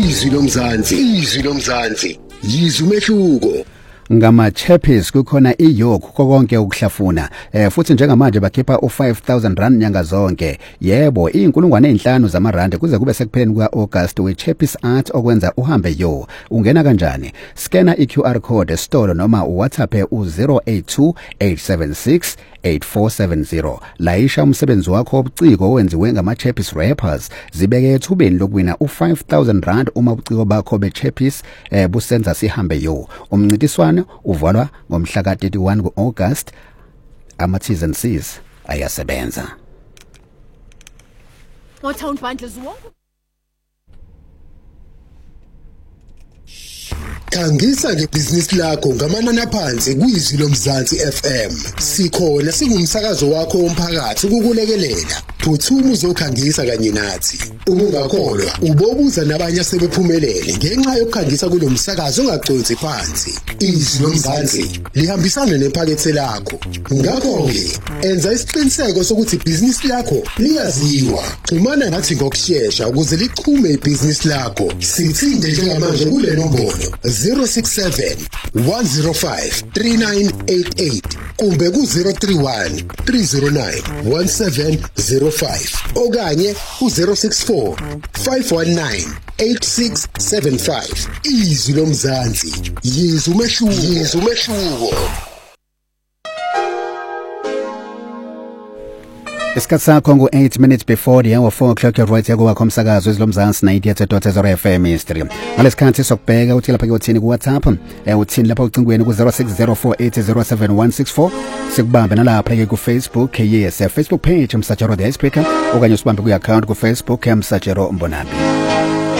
izwi lomzansi yizwe umehluko. Ngama Chappies kukhona iyoke konke ukuhlafuna futhi njengamanje bakhipha u5000 rand nyanga zonke. Yebo, $5,000 zamarandi kuze kube sekupheleni kuaugust we-Chappies Art okwenza uhambe yo. Ungena kanjani? Scanner iQR code estolo noma uWhatsApp u082-876-8470. Layisha umsebenzi wakho obuciko owenziwe ngama Chappies rappers zibeke ethubeni lokuwina u5000 rand uma ubuciko bakho beChappies busenza sihambe yo. Umncintiswano uvalwa ngomhla ka-31 ku-August. Ama-T's and C's ayasebenza. Town bundles wonke. Khangisa ngebhizinisi lakho ngamanani aphansi kwizwi lomzansi FM. Sikhona singumsakazo wakho womphakathi ukukulekelela. Phuthuma uzokhangisa kanye nathi. Ungakholwa ubobuza nabanye asebephumelele ngenxa yokukhangisa kulomsakazo ongagconsi phansi. Izwi lomzansi lihambisana nephakethe lakho. Ngakho-ke enza isiqiniseko sokuthi ibhizinisi lakho liyaziwa. Xhumana nathi ngokushesha ukuze lichume ibhizinisi lakho. Sithinde njengamanje kule nombolo 067 105 3988 kumbe ku-031 309 1705 okanye ku-064 519 8675. Izwi lomzansi yizwe umehluko. Isikhathi sakho ngu-8 minutes before the hour 4 o'clock right yakuba khomsakazo izilomzansi 98.0 FM history. Ngalesikhathi sokubheka uthi lapha ke uthini ku WhatsApp uthini lapha ucingweni ku 0604807164. Sikubambe nalapha ke ku Facebook yes Facebook page Msajero the Speaker okanye usibambe ku account ku Facebook Msajero Mbonabi.